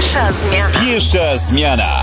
Pierwsza zmiana.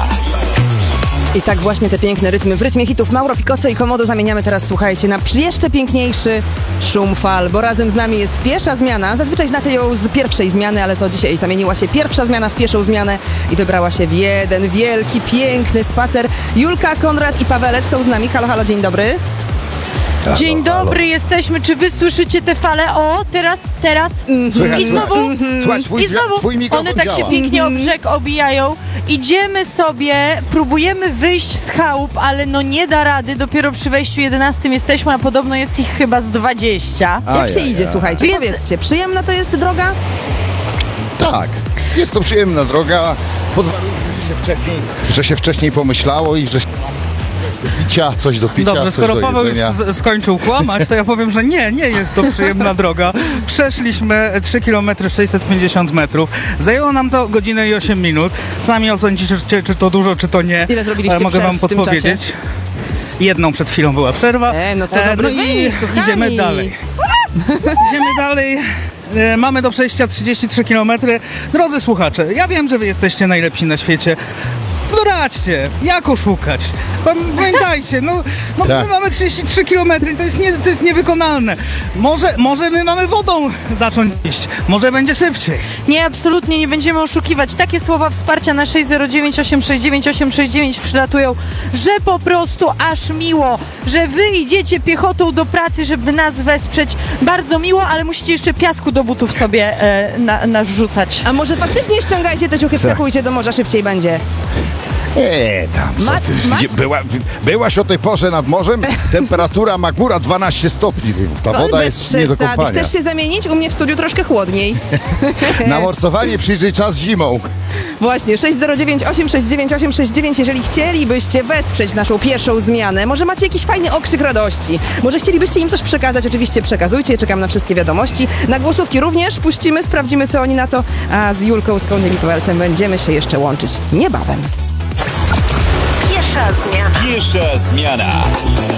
I tak właśnie te piękne rytmy w rytmie hitów Mauro Picozzo i Komodo zamieniamy teraz, słuchajcie, na jeszcze piękniejszy szum fal, bo razem z nami jest pierwsza zmiana. Zazwyczaj znacie ją z pierwszej zmiany, ale to dzisiaj zamieniła się pierwsza zmiana w pierwszą zmianę i wybrała się w jeden wielki, piękny spacer. Julka, Konrad i Pawelec są z nami. Halo, halo, dzień dobry. Dzień dobry, jesteśmy. Czy wy słyszycie te fale? O, teraz. Słychać, I znowu. Słuchaj, I znowu. twój mikrofon One tak się działa. pięknie o brzeg obijają. Idziemy sobie, próbujemy wyjść z chałup, ale no nie da rady. Dopiero przy wejściu 11 jesteśmy, a podobno jest ich chyba z 20. Jak się idzie, słuchajcie, Więc- powiedzcie, przyjemna to jest droga? Tak, jest to przyjemna droga, pod warunkiem, że się wcześniej pomyślało i że się coś do picia, Dobrze, coś skoro do Paweł jedzenia. już skończył kłamać, to ja powiem, że nie jest to przyjemna droga. Przeszliśmy 3 km 650 metrów. Zajęło nam to godzinę i 8 minut. Sami ocenicie, czy to dużo, czy to nie. Ile zrobiliście Mogę przerw wam w tym podpowiedzieć. Jedną przed chwilą była przerwa. No to dobry wynik, kochani. Idziemy dalej. Idziemy dalej. Mamy do przejścia 33 km. Drodzy słuchacze, ja wiem, że wy jesteście najlepsi na świecie. Doradźcie, jak oszukać? Pamiętajcie, Tak. my mamy 33 km, to jest niewykonalne. Może my mamy wodą zacząć iść, może będzie szybciej. Nie, absolutnie nie będziemy oszukiwać. Takie słowa wsparcia na 609 869 869 przylatują, że po prostu aż miło, że wy idziecie piechotą do pracy, żeby nas wesprzeć. Bardzo miło, ale musicie jeszcze piasku do butów sobie narzucać. A może faktycznie ściągajcie te ciuchy, wskakujcie do morza, szybciej będzie. Tam, co ty? Byłaś o tej porze nad morzem? Temperatura ma góra 12 stopni. Ta woda Bez jest nie do przesady. kąpania. Chcesz się zamienić? U mnie w studiu troszkę chłodniej. Na morsowanie przyjrzyj czas zimą. Właśnie, 609 869 869, jeżeli chcielibyście wesprzeć naszą pierwszą zmianę, może macie jakiś fajny okrzyk radości, może chcielibyście im coś przekazać, oczywiście przekazujcie, czekam na wszystkie wiadomości. Na głosówki również puścimy, sprawdzimy, co oni na to, a z Julką, z Kondziem i Pawelcem będziemy się jeszcze łączyć niebawem. Pierwsza zmiana.